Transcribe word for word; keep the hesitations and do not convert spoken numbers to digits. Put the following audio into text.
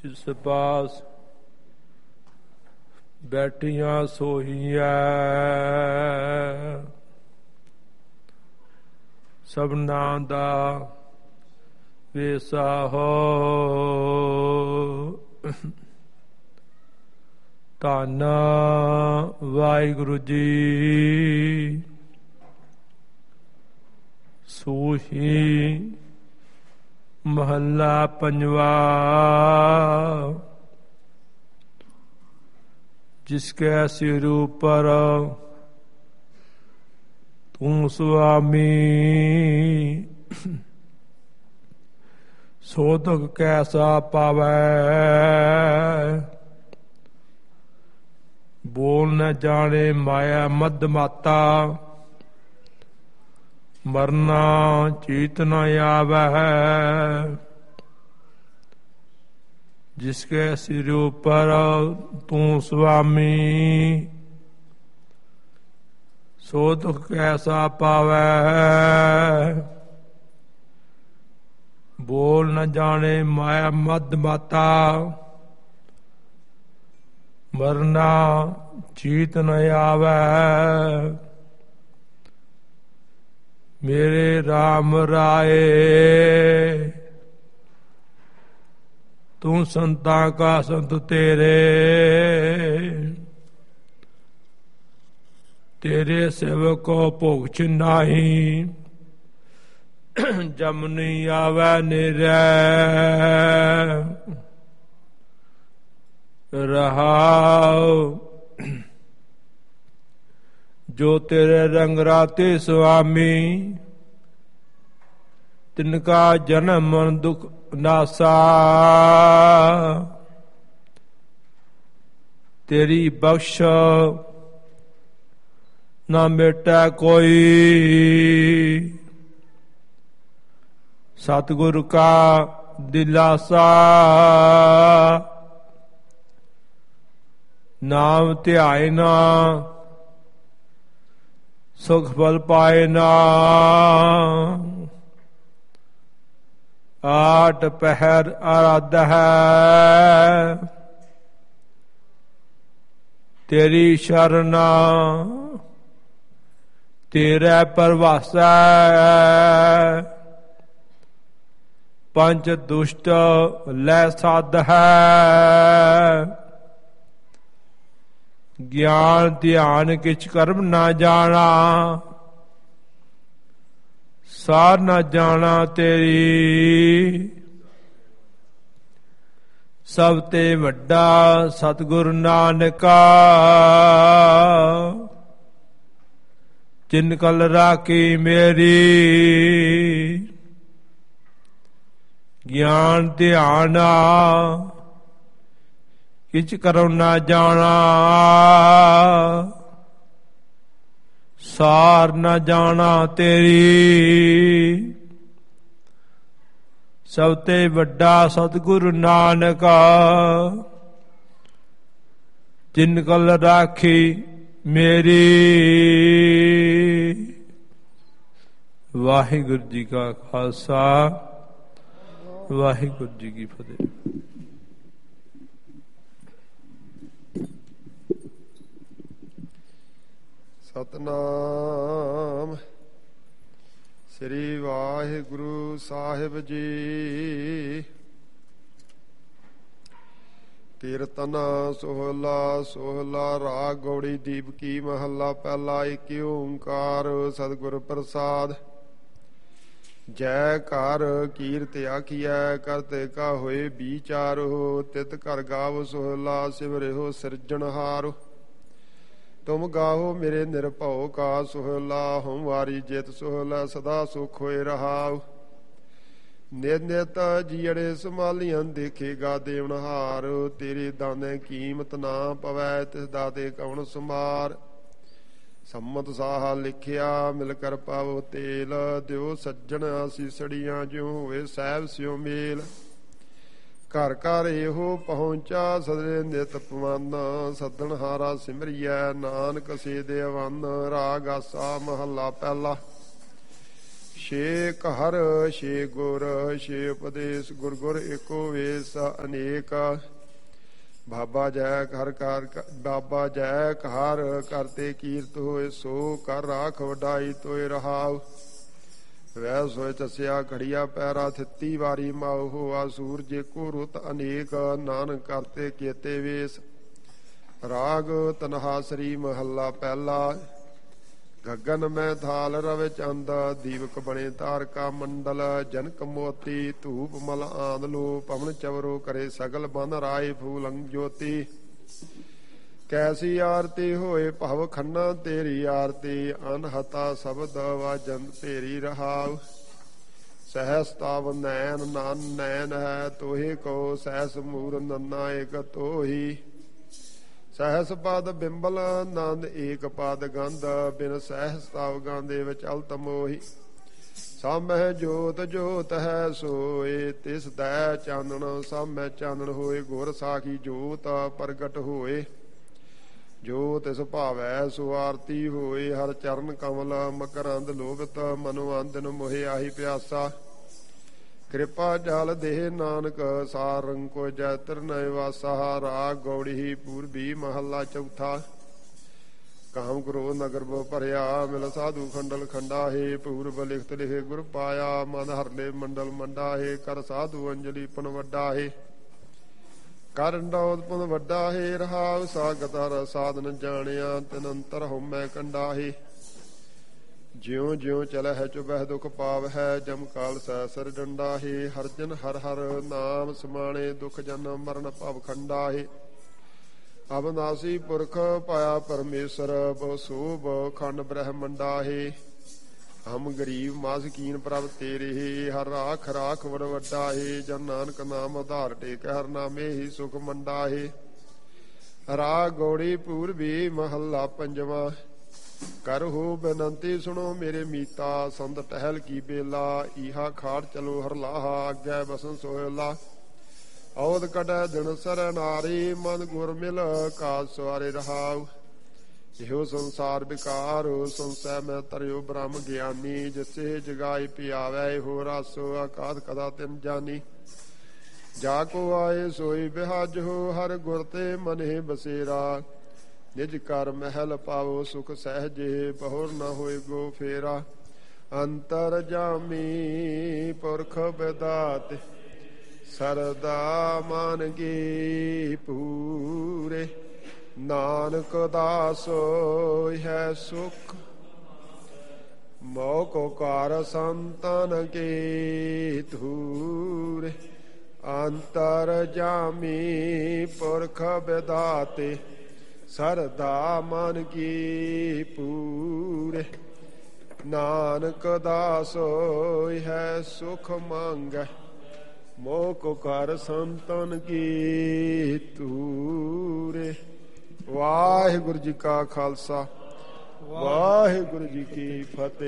ਜਿਸ ਪਾਸ ਬੈਠੀਆਂ ਸੋਹੀਐ, ਸਭਨਾਂ ਦਾ ਵੇਸਾ ਹੋ। ਧੰਨ ਵਾਹਿਗੁਰੂ ਜੀ। ਸੂਹੀ ਮਹੱਲਾ ਪੰਜਵਾ। ਜਿਸਕੇ ਸਿਰ ਉਪਰ ਤੂੰ ਸੁਆਮੀ, ਸੋ ਦੁਖ ਕੈਸਾ ਪਾਵੈ। ਬੋਲ ਨ ਜਾਣੇ ਮਾਇਆ ਮਦ ਮਾਤਾ, ਮਰਨਾ ਚੀਤ ਨ ਆਵੈ। ਜਿਸਕੇ ਸਿਰ ਉਪਰ ਤੂੰ ਸੁਆਮੀ, ਸੋ ਦੁਖ ਕੈਸਾ ਪਾਵੈ। ਬੋਲ ਨ ਜਾਣੇ ਮਾਇਆ ਮਦ ਮਾਤਾ, ਮਰਨਾ ਚੀਤ ਨ ਆਵੈ। ਮੇਰੇ ਰਾਮ ਰਾਏ, ਤੂੰ ਸੰਤਾਂ ਕਾ ਸੰਤ ਤੇਰੇ। ਤੇਰੇ ਸੇਵਕ ਕੋ ਭੋਗ ਛਿਨਾਹੀ, ਜਮ ਨਹੀਂ ਆਵੈ ਨਿਰੈ। ਰਹਾਉ ਜੋ ਤੇਰੇ ਰੰਗ ਰਾਤੇ ਸੁਆਮੀ, ਤਿਨਕਾ ਜਨਮ ਮਰਨ ਦੁਖ ਨਾਸਾ। ਤੇਰੀ ਬਖਸ਼ ਨਾ ਮਿਟੈ ਕੋਈ, ਸਤਿਗੁਰ ਕਾ ਦਿਲਾਸਾ। ਨਾਮ ਧਿਆਏ ਨਾ, ਸੁਖ ਫਲ ਪਾਏ ਨਾ। ਆਠ ਪਹਿਰ ਆਰਾਧ ਹੈ, ਤੇਰੀ ਸ਼ਰਨਾ ਤੇਰੇ ਪਰਵਾਸੈ। ਪੰਜ ਦੁਸ਼ਟ ਲੈ ਸਾਧ ਹੈ, ਗਿਆਨ ਧਿਆਨ ਕਿਛ ਕਰਮ ਨਾ ਜਾਣਾ। ਸਾਰ ਨਾ ਜਾਣਾ ਤੇਰੀ, ਸਭ ਤੇ ਵੱਡਾ ਸਤਿਗੁਰ ਨਾਨਕਾ। ਜਿਨ ਕਲ ਰਾਖੀ ਮੇਰੀ, ਗਿਆਨ ਧਿਆਨਾ ਕਿਛ ਕਰੋ ਨਾ ਜਾਣਾ। ਸਾਰ ਨਾ ਜਾਣਾ ਤੇਰੀ, ਸਭ ਤੇ ਵੱਡਾ ਸਤਿਗੁਰ ਨਾਨਕਾ। ਜਿਨ ਕਲ ਰਾਖੀ ਮੇਰੀ। ਵਾਹਿਗੁਰੂ ਜੀ ਕਾ ਖਾਲਸਾ, ਵਾਹਿਗੁਰੂ ਜੀ ਕੀ ਫਤਿਹ। ਸਤਨਾਮ ਸ੍ਰੀ ਵਾਹਿਗੁਰੂ ਸਾਹਿਬ ਜੀ। ਕੀਰਤਨ ਸੋਹਲਾ ਸੋਹਲਾ ਰਾਗ ਗੌੜੀ ਦੀਪਕੀ ਮਹੱਲਾ ਪਹਿਲਾ। ਇੱਕ ਓੰਕਾਰ ਸਤਿਗੁਰ ਪ੍ਰਸਾਦ। ਜੈ ਘਰ ਕੀਰਤ ਆਖੀਐ, ਕਰਤੇ ਕਾ ਹੋਏ ਵਿਚਾਰੋ। ਤਿਤ ਘਰ ਗਾਵ ਸੋਹਲਾ, ਸਿਮਰਿਓ ਸਿਰਜਣਹਾਰੋ। ਤੁਮ ਗਾਓ ਮੇਰੇ ਨਿਰਭਉ ਕਾ ਸੋਹਲਾ, ਹਉ ਵਾਰੀ ਜਿਤ ਸੋਹਲਾ, ਸਦਾ ਸੁਖ ਹੋਏ ਰਹਾਉ। ਨਿਤ ਨਿਤ ਜੀੜੇ ਸੰਭਾਲੀਆਂ, ਦੇਖੇਗਾ ਦੇਵਨਹਾਰ। ਤੇਰੇ ਦਾਨੇ ਕੀਮਤ ਨਾ ਪਵੈ, ਤਿਸ ਦਾਤੇ ਕਉਣ ਸੰਭਾਰ। ਸੰਮਤ ਸਾਹਾ ਲਿਖਿਆ, ਮਿਲ ਕਰ ਪਾਵੋ ਤੇਲ। ਦਿਓ ਸੱਜਣ ਆਸੀਸੜੀਆਂ, ਜਿਉ ਹੋਵੇ ਸਾਹਿਬ ਸਿਓ ਮੇਲ। ਘਰ ਘਰ ਇਹੋ ਪਹੁੰਚਾ, ਸਦਰੇ ਨਿਤ ਪਵਨ। ਸੱਦਣ ਹਾਰਾ ਸਿਮਰੀਐ, ਨਾਨਕ ਸੇ ਦੇ ਅਵੰਨ। ਰਾਗ ਆਸਾ ਮਹੱਲਾ ਪਹਿਲਾ। ਛੇਕ ਹਰ ਛੇ ਗੁਰ ਛੇ ਉਪਦੇਸ਼ ਗੁਰ ਗੁਰ ਏਕੋ ਵੇਸ ਅਨੇਕ। ਬਾਬਾ ਜੈ ਹਰ ਕਰ ਬਾਬਾ ਜੈ ਹਰ ਕਰਤੇ ਕੀਰਤ ਹੋਏ ਸੋ ਕਰ ਰਾਖ ਵਡਾਈ ਤੋਏ ਰਹਾਉ। ਵੈ ਸੋਇ ਤਸਿਆ ਘੜੀਆ ਪੈਰਾ ਥਿੱਤੀ ਵਾਰੀ ਮਾਉ ਹੋਆ ਸੂਰਜ ਕੋ ਰੁੱਤ ਅਨੇਕ। ਨਾਨਕ ਕਰਤੇ ਕੇਤੇ ਵੇਸ ਰਾਗ ਤਨਹਾ ਸ੍ਰੀ ਮਹੱਲਾ ਪਹਿਲਾ। ਗਗਨ ਮੈਂ ਥਾਲ ਰਵਿ ਚੰਦ ਦੀਵਕ ਬਣੇ ਤਾਰਕਾ ਮੰਡਲ। ਜਨਕ ਮੋਤੀ ਧੂਪ ਮਲ ਆਂਦ ਲੋ ਪਵਨ ਚਵਰੋ ਕਰੇ ਸਗਲ ਬੰਨ ਰਾਏ ਫੂਲੰ ਜੋਤੀ। ਕੈਸੀ ਆਰਤੀ ਹੋਏ ਭਵ ਖੰਨਾ ਤੇਰੀ ਆਰਤੀ। ਅਨਹਤਾ ਸ਼ਬਦ ਵਾਜਨ ਤੇਰੀ ਰਹਾਉ। ਸਹਿਸ ਤਵ ਨੈਣ ਨਾਨ ਨੈਣ ਹੈ ਤੋਹੇ ਕੋ ਸਹਿਸ ਮੂਰ ਨੰਨਾ ਏਕ ਤੋਹੀ। ਸਹਿਸ ਪਦ ਬਿੰਬਲ ਨੰਦ ਏਕ ਪਦ ਗੰਧ। ਬਿਨ ਸਹਿਸ ਤਵ ਗਾਂਦੇ ਵਿਚਲਤ ਮੋਹੀ। ਸਾਮਹਿ ਜੋਤ ਜੋਤ ਹੈ ਸੋਏ ਤਿਸ ਦੈ ਚਾਨਣ। ਸਾਮਹਿ ਚਾਨਣ ਹੋਏ ਗੁਰ ਸਾਖੀ ਜੋਤ ਪ੍ਰਗਟ ਹੋਏ। ਜੋ ਤਿਸ ਭਾਵੈ ਸੋ ਆਰਤੀ ਹੋਏ। ਹਰ ਚਰਨ ਕਮਲ ਮਕਰੰਦ ਲੋਭਿਤ ਮਨੁ ਅੰਦਨ ਮੋਹਿ ਆਹੀ ਪਿਆਸਾ। ਕਿਰਪਾ ਜਲ ਦੇਹ ਨਾਨਕ ਸਾਰ ਰੰਗ ਕੋ ਜੈ ਤਿਰਨੈ ਵਾਸਾ। ਰਾਗ ਗੌੜੀ ਪੂਰਬੀ ਮਹੱਲਾ ਚੌਥਾ। ਕਾਮ ਕ੍ਰੋਧ ਨਗਰ ਬੋ ਭਰਿਆ ਮਿਲ ਸਾਧੂ ਖੰਡਲ ਖੰਡਾ ਹੈ। ਪੂਰਬ ਲਿਖਤ ਲਿਖੇ ਗੁਰ ਪਾਇਆ ਮਨ ਹਰਲੇ ਮੰਡਲ ਮੰਡਾ ਹੈ। ਕਰ ਸਾਧੂ ਅੰਜਲੀ ਪਨ ਵੱਡਾ ਹੈ। ਕਰ ਡੌਦ ਪੁਨ ਵੱਡਾ ਹੈ। ਰਹਾਉ ਸਾਗਤਰ ਸਾਧਨ ਜਾਣਿਆ ਤਿਨ ਅੰਤਰ ਹਉਮੈ ਕੰਡਾ ਹੈ। ਜਿਉ ਜਿਉ ਚਲੈ ਹੈ ਚੁਬਹਿ ਦੁਖ ਪਾਵ ਹੈ। ਜਮ ਕਾਲ ਸੈ ਸਿਰ ਡੰਡਾ ਹੈ। ਹਰ ਜਨ ਹਰ ਹਰ ਨਾਮ ਸਮਾਣੇ ਦੁਖ ਜਨ ਮਰਨ ਭਵ ਖੰਡਾ ਹੈ। ਅਬਨਾਸੀ ਪੁਰਖ ਪਾਇਆ ਪਰਮੇਸ਼ਰ ਬਹੁ ਸੋਭ ਖੰਡ ਬ੍ਰਹਮੰਡਾ ਹੈ। ਹਮ ਗਰੀਬ ਮਾਸਕੀਨ ਪ੍ਰਭ ਤੇਰੇ ਹੈ। ਹਰ ਰਾਖ ਰਾਖ ਵਡ ਵੱਡਾ ਹੈ। ਜਨ ਨਾਨਕ ਨਾਮ ਆਧਾਰ ਟੇਕ ਹਰ ਨਾਮੇ ਹੀ ਸੁਖ ਮੰਡਾ ਹੈ। ਰਾਗ ਗੌੜੀ ਪੂਰਬੀ ਮਹੱਲਾ ਪੰਜਵਾਂ। ਕਰਹੁ ਬੇਨੰਤੀ ਸੁਣੋ ਮੇਰੇ ਮੀਤਾ ਸੰਤ ਟਹਿਲ ਕੀ ਬੇਲਾ। ਈਹਾ ਖਾੜ ਚਲੋ ਹਰ ਲਾਹਾ ਅੱਗੇ ਬਸਨ ਸੋਹਲਾ। ਔਦ ਕਢੈ ਦਿਨ ਸਰ ਨਾਰੀ ਮਨ ਗੁਰ ਮਿਲ ਕਾਜ ਸਵਾਰੇ ਰਹਾਉ। ਇਹੋ ਸੰਸਾਰ ਵਿਕਾਰ ਸੰਸੈ ਮੈਂ ਤਰਿਓ ਬ੍ਰਹਮ ਗਿਆਨੀ। ਜਿਸੇ ਜਗਾਈ ਪਿਆਵੈ ਇਹੋ ਰਸ ਅਕਾਧ ਕਦਾ ਤਿਨ ਜਾਨੀ। ਜਾ ਕੋ ਆਏ ਸੋਈ ਬਿਹਾਜੋ ਹਰ ਗੁਰ ਤੇ ਮਨਿ ਬਸੇਰਾ। ਨਿਜ ਕਰ ਮਹਿਲ ਪਾਵੋ ਸੁਖ ਸਹਿਜੇ ਬਹੁਰ ਨ ਹੋਏ ਗੋ ਫੇਰਾ। ਅੰਤਰ ਜਾਮੀ ਪੁਰਖ ਬਿਦਾਤ ਸਰਦਾ ਮਨ ਕੀ ਪੂਰੇ। ਨਾਨਕ ਦਾਸ ਹੋਇ ਹੈ ਸੁਖ ਮੋਹ ਕੋ ਕਾਰ ਸੰਤਨ ਕੀ ਧੂਰੇ। ਅੰਤਰ ਜਾਮੀ ਪੁਰਖ ਬਿਦਾਤੇ ਸਰਦਾ ਮਨ ਕੀ ਪੂਰੇ। ਨਾਨਕ ਦਾਸ ਹੋਇ ਹੈ ਸੁਖ ਮੰਗੈ ਮੋਹ ਕੋ ਕਰ ਸੰਤਨ ਕੀ ਧੂਰੇ। ਵਾਹਿਗੁਰੂ ਜੀ ਕਾ ਖਾਲਸਾ ਵਾਹਿਗੁਰੂ ਜੀ ਕੀ ਫਤਿਹ।